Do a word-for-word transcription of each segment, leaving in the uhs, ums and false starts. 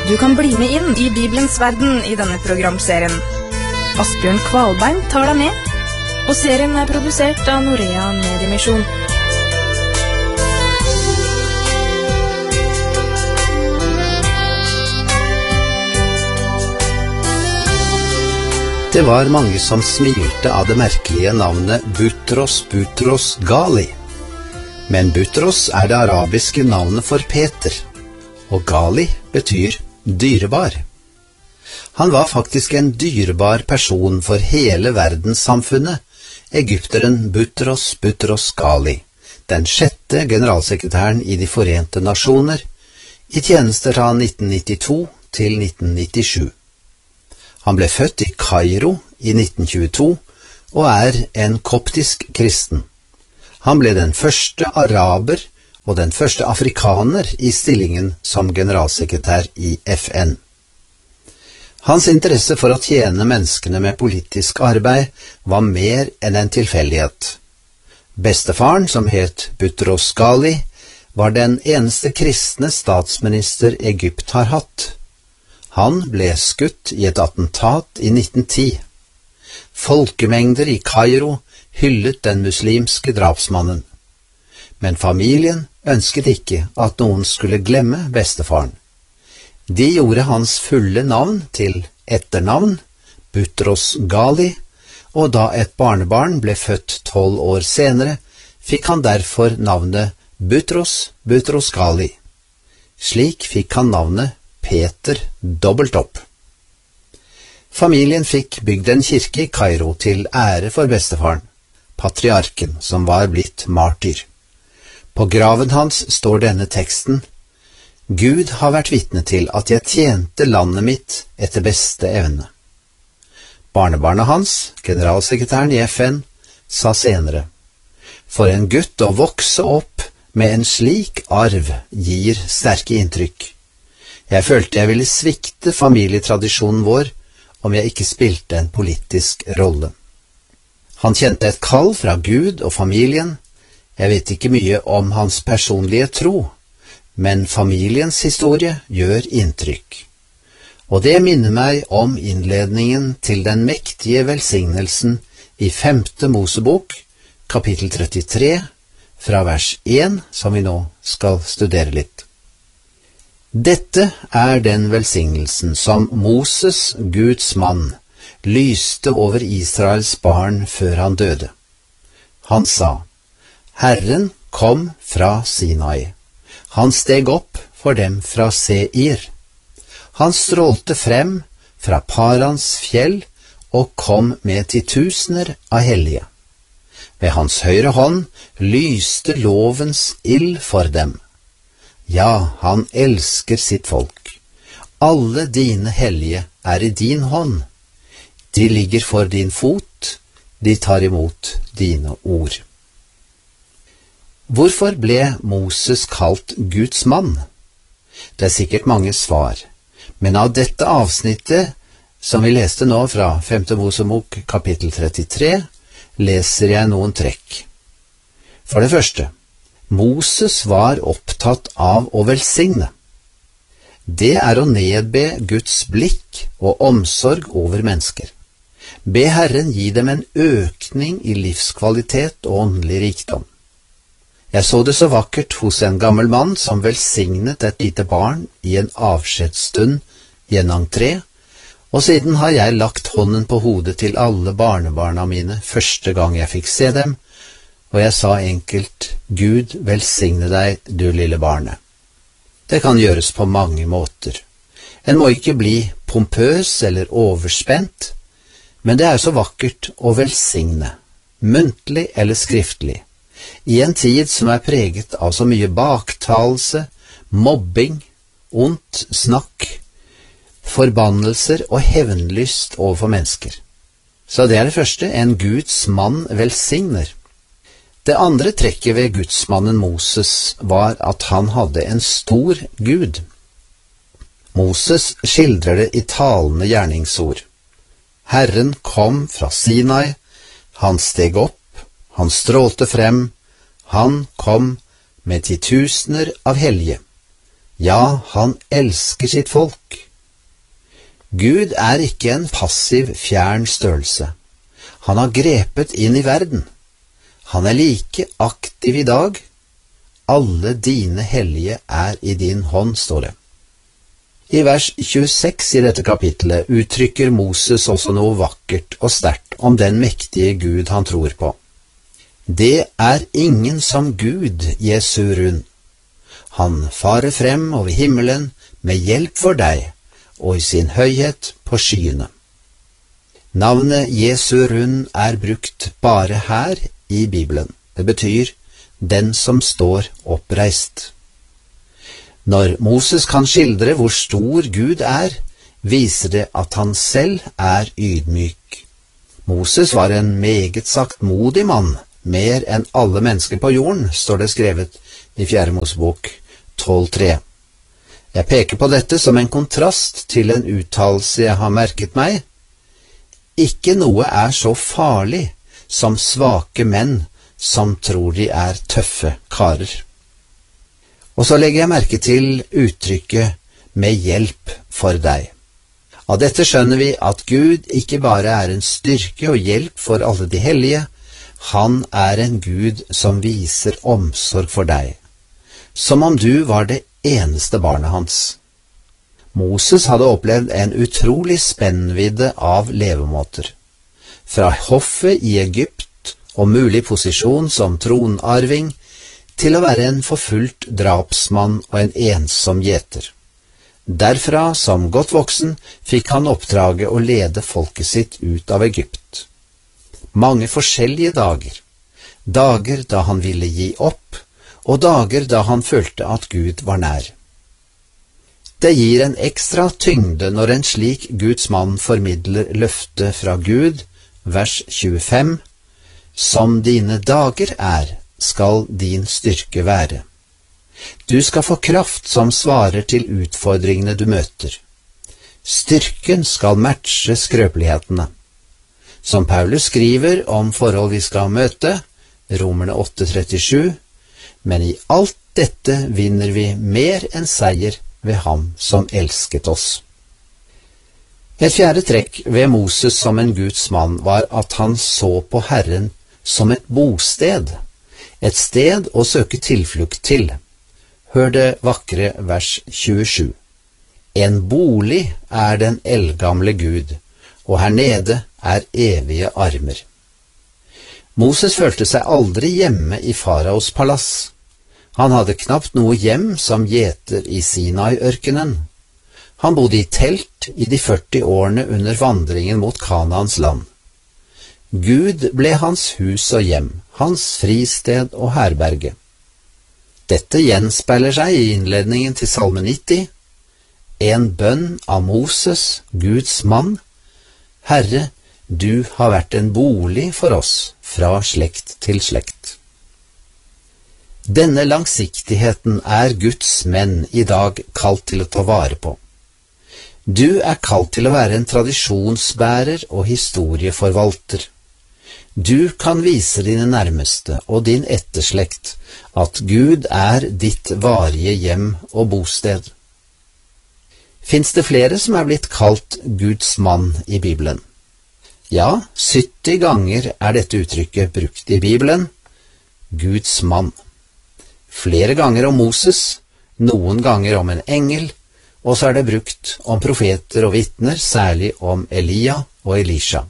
Du kan bli med inn i Bibelens verden i denne programserien. Asbjørn Kvalbein tar deg med, og serien er produsert av Norea Mediemisjon. Det var mange som smilte av det merkelige navnet Butros Butros Ghali. Men Butros er det arabiske navnet for Peter, og Ghali betyr dyrebar. Han var faktisk en dyrebar person for hele verdenssamfunnet, egypteren Butros Butros Ghali, den sjette generalsekretæren i de Forente Nasjoner, i tjeneste fra nitten nittito til nitten nittisju. Han ble født i Kairo i nitten tjueto og er en koptisk kristen. Han ble den første araber og den første afrikaner i stillingen som generalsekretær i F N. Hans interesse for å tjene menneskene med politisk arbeid var mer enn en tilfeldighet. Bestefaren, som het Butros Ghali, var den eneste kristne statsminister Egypt har hatt. Han ble skutt i et attentat i nitten ti. Folkemengder i Kairo hyllet den muslimske drapsmannen. Men familien ønsket ikke at noen skulle glemme bestefaren. De gjorde hans fulle navn til etternavn, Butros Ghali, og da et barnebarn ble født tolv år senere, fikk han derfor navnet Butros Butros Ghali. Slik fikk han navnet Peter dobbelt opp. Familien fikk bygd en kirke i Kairo til ære for bestefaren, patriarken som var blitt martyr. På graven hans står denne teksten: Gud har vært vitne til at jeg tjente landet mitt etter beste evne. Barnebarnet hans, generalsekretæren i F N, sa senere: For en gutt å vokse opp med en slik arv gir sterke inntrykk. Jeg følte jeg ville svikte familietradisjonen vår om jeg ikke spilte en politisk rolle. Han kjente et kall fra Gud og familien. Jeg vet ikke mye om hans personlige tro, men familiens historie gjør inntrykk. Og det minner meg om innledningen til den mektige velsignelsen i femte Mosebok, kapittel trettitre, fra vers én, som vi nå skal studere litt. Dette er den velsignelsen som Moses, Guds mann, lyste over Israels barn før han døde. Han sa: Herren kom fra Sinai. Han steg opp for dem fra Seir. Han strålte frem fra Parans fjell og kom med titusener av hellige. Ved hans høyre hånd lyste lovens ild for dem. Ja, han elsker sitt folk. Alle dine hellige er i din hånd. De ligger for din fot, de tar imot dine ord. Hvorfor ble Moses kalt Guds mann? Det er sikkert mange svar, men av dette avsnittet, som vi leste nå fra femte Mosebok kapittel trettitre, leser jeg noen trekk. For det første, Moses var opptatt av å velsigne. Det er å nedbe Guds blikk og omsorg over mennesker. Be Herren gi dem en økning i livskvalitet og åndelig rikdom. Jeg så det så vakkert hos en gammel mann som velsignet et lite barn i en avskjedsstund i en entré, og siden har jeg lagt hånden på hodet til alle barnebarna mine første gang jeg fikk se dem, og jeg sa enkelt: Gud velsigne deg, du lille barnet. Det kan gjøres på mange måter. En må ikke bli pompøs eller overspent, men det er så vakkert å velsigne, muntlig eller skriftlig, i en tid som er preget av så mye baktalelse, mobbing, ondt snakk, forbannelser og hevnlyst overfor mennesker. Så det er det første: en Guds mann velsigner. Det andre trekket ved gudsmannen Moses var at han hadde en stor Gud. Moses skildrer det i talende gjerningsord. Herren kom fra Sinai, han steg opp, han strålte frem, han kom med titusener av hellige. Ja, han elsker sitt folk. Gud er ikke en passiv, fjern størrelse. Han har grepet inn i verden. Han er like aktiv i dag. Alle dine hellige er i din hånd, står det. I vers tjueseks i dette kapittelet uttrykker Moses også noe vakkert og sterkt om den mektige Gud han tror på. Det er ingen som Gud, Jesurun. Han farer frem over himmelen med hjelp for deg, og i sin høyhet på skyene. Navnet Jesurun er brukt bare her i Bibelen. Det betyr den som står oppreist. Når Moses kan skildre hvor stor Gud er, viser det at han selv er ydmyk. Moses var en meget saktmodig mann, mer enn alle mennesker på jorden, står det skrevet i fjerde Mosebok tolv tre. Jeg peker på dette som en kontrast til en uttalelse jeg har merket meg. Ikke noe er så farlig som svake menn som tror de er tøffe karer. Og så legger jeg merke til uttrykket med hjelp for deg. Av dette skjønner vi at Gud ikke bare er en styrke og hjelp for alle de hellige, han er en Gud som viser omsorg for deg, som om du var det eneste barnet hans. Moses hadde opplevd en utrolig spennvidde av levemåter. Fra hoffet i Egypt og mulig posisjon som tronarving, til å være en forfulgt drapsmann og en ensom gjeter. Derfra, som godt voksen, fikk han oppdraget å lede folket sitt ut av Egypt. Mange forskjellige dager. Dager da han ville gi opp, og dager da han følte at Gud var nær. Det gir en ekstra tyngde når en slik Guds mann formidler løftet fra Gud, vers tjuefem, som dine dager er, skal din styrke være. Du skal få kraft som svarer til utfordringene du møter. Styrken skal matche skrøpelighetene. Som Paulus skriver om forhold vi skal møte, Romerne åtte trettisju, men i alt dette vinner vi mer enn seier ved ham som elsket oss. Et fjerde trekk ved Moses som en Guds mann var at han så på Herren som et bosted, et sted å søke tilflukt til. Hør det vakre vers tjuesju. En bolig er den eldgamle Gud, og her nede er evige armer. Moses følte seg aldri hjemme i faraos palass. Han hadde knapt noe hjem som gjeter i Sinai-ørkenen. Han bodde i telt i de førti årene under vandringen mot Kanaans land. Gud ble hans hus og hjem, hans fristed og herberge. Dette gjenspeiler seg i innledningen til Salme nitti, en bønn av Moses, Guds mann. Herre, du har vært en bolig for oss fra slekt til slekt. Denne langsiktigheten er Guds menn i dag kalt til å ta vare på. Du er kalt til å være en tradisjonsbærer og historieforvalter. Du kan vise dine nærmeste og din etterslekt at Gud er ditt varige hjem og bosted. Fins det flere som er blitt kalt Guds mann i Bibelen? Ja, sytti ganger er dette uttrykket brukt i Bibelen, Guds mann. Flere ganger om Moses, noen ganger om en engel, og så er det brukt om profeter og vitner, særlig om Elia og Elisha.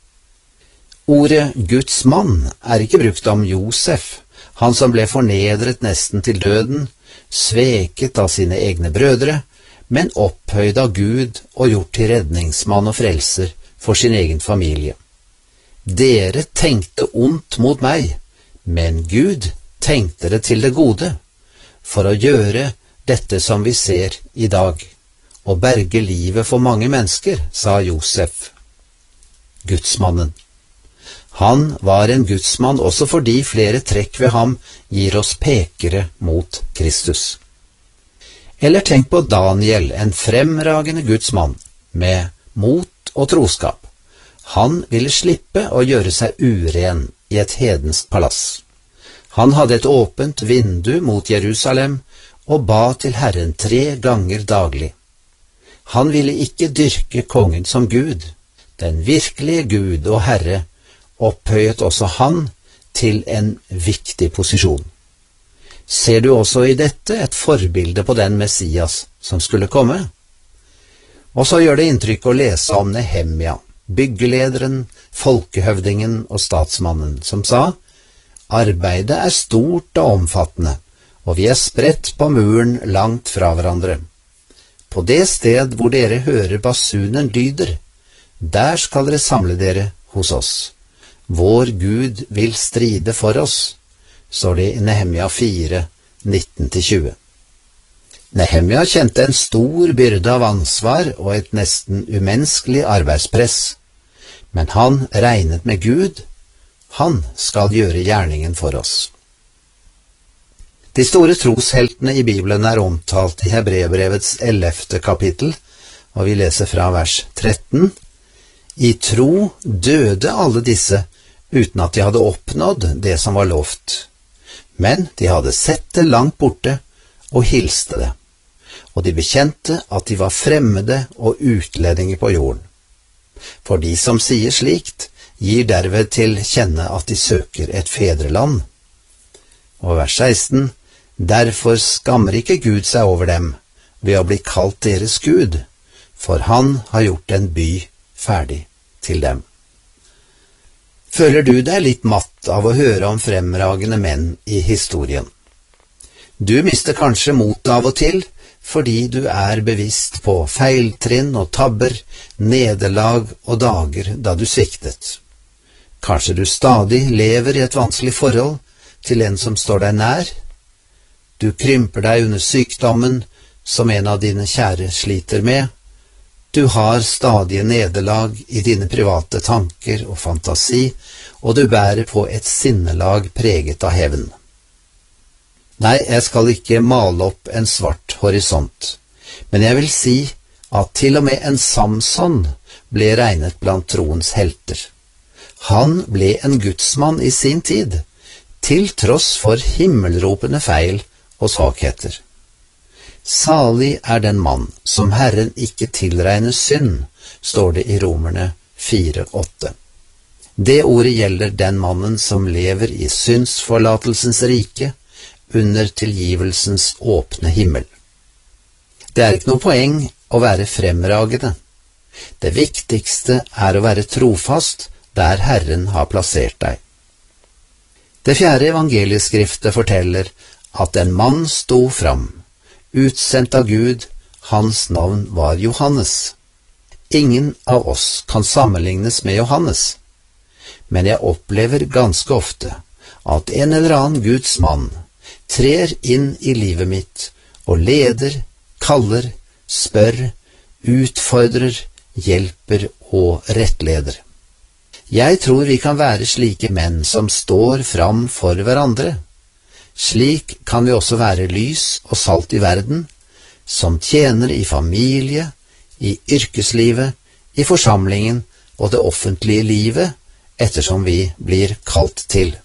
Ordet Guds mann er ikke brukt om Josef, han som ble fornedret nesten til døden, sveket av sine egne brødre, men opphøyd av Gud og gjort til redningsmann og frelser for sin egen familie. Dere tenkte ondt mot meg, men Gud tenkte det til det gode, for å gjøre dette som vi ser i dag, og berge livet for mange mennesker, sa Josef, Gudsmannen. Han var en gudsmann også fordi flere trekk ved ham gir oss pekere mot Kristus. Eller tenk på Daniel, en fremragende gudsmann, med mot og troskap. Han ville slippe å gjøre seg uren i et hedensk palass. Han hadde et åpent vindu mot Jerusalem og ba til Herren tre ganger daglig. Han ville ikke dyrke kongen som Gud. Den virkelige Gud og Herre opphøyet også han til en viktig posisjon. Ser du også i dette et forbilde på den Messias som skulle komme? Og så gjør det inntrykk å lese om Nehemja, byggelederen, folkehøvdingen og statsmannen, som sa: «Arbeidet er stort og omfattende, og vi er spredt på muren langt fra hverandre. På det sted hvor dere hører basunen lyder, der skal dere samle dere hos oss. Vår Gud vil stride for oss», står det i Nehemja fire, nitten til tjue. Nehemja kjente en stor byrde av ansvar og et nesten umenneskelig arbeidspress, men han regnet med Gud. Han skal gjøre gjerningen for oss. De store trosheltene i Bibelen er omtalt i Hebreerbrevets ellevte kapittel, og vi leser fra vers tretten. I tro døde alle disse uten at de hadde oppnådd det som var lovt. Men de hadde sett det langt borte og hilste det, og de bekjente at de var fremmede og utlendinger på jorden. For de som sier slikt, gir derved til kjenne at de søker et fedreland. Og vers seksten, derfor skammer ikke Gud seg over dem ved å bli kalt deres Gud, for han har gjort en by ferdig til dem. Føler du deg litt matt av å høre om fremragende menn i historien? Du mister kanskje mot av og til, fordi du er bevisst på feiltrinn og tabber, nederlag og dager da du sviktet. Kanskje du stadig lever i et vanskelig forhold til en som står deg nær. Du krymper deg under sykdommen som en av dine kjære sliter med. Du har stadige nederlag i dine private tanker og fantasi, og du bærer på et sinnelag preget av hevn. Nei, jeg skal ikke male opp en svart horisont, men jeg vil si at til og med en Samson ble regnet blant troens helter. Han ble en gudsmann i sin tid, til tross for himmelropende feil og svakheter. Salig er den mann som Herren ikke tilregner synd, står det i Romerne fire, åtte. Det ordet gjelder den mannen som lever i syndsforlatelsens rike, under tilgivelsens åpne himmel. Det er ikke noe poeng å være fremragende. Det viktigste er å være trofast der Herren har plassert deg. Det fjerde evangelieskriftet forteller at en mann sto fram, utsendt av Gud. Hans navn var Johannes. Ingen av oss kan sammenlignes med Johannes, men jeg opplever ganske ofte at en eller annen Guds mann trer inn i livet mitt og leder, kaller, spør, utfordrer, hjelper og rettleder. Jeg tror vi kan være slike menn som står fram for hverandre. Slik kan vi også være lys og salt i verden, som tjener i familie, i yrkeslivet, i forsamlingen og det offentlige livet, ettersom vi blir kalt til.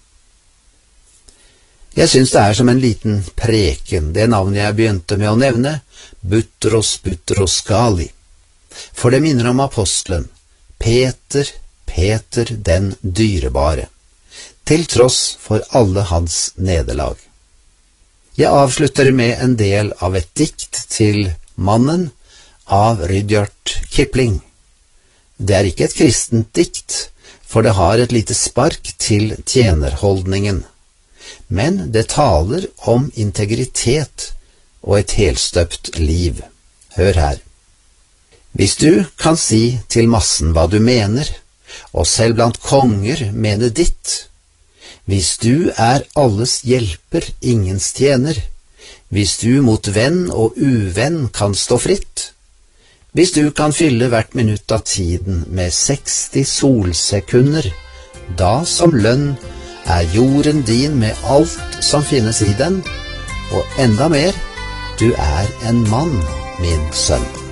Jeg synes det er som en liten preken, det navnet jeg begynte med å nevne, Butros Butros Ghali. For det minner om apostelen, Peter, Peter den dyrebare, til tross for alle hans nederlag. Jeg avslutter med en del av et dikt til Mannen av Rudyard Kipling. Det er ikke et kristent dikt, for det har et lite spark til tjenerholdningen. Men det taler om integritet og et helstøpt liv. Hør her. Hvis du kan si til massen hva du mener, og selv blant konger mene ditt, hvis du er alles hjelper, ingens tjener, hvis du mot venn og uvenn kan stå fritt, hvis du kan fylle hvert minutt av tiden med seksti solsekunder, da som lønn er jorden din med alt som finnes i den, og enda mer, du er en mann, min sønn.